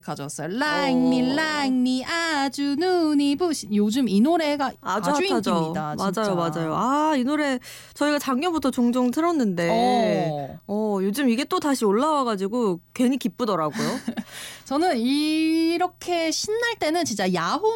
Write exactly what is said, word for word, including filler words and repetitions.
가져왔어요. Like me, like me, 아주 눈이 부신. 요즘 이 노래가 아주, 아주 인기입니다. 맞아요, 진짜. 맞아요. 아, 이 노래 저희가 작년부터 종종 틀었는데 어. 어, 요즘 이게 또 다시 올라와가지고 괜히 기쁘더라고요. 저는 이렇게 신날 때는 진짜 야호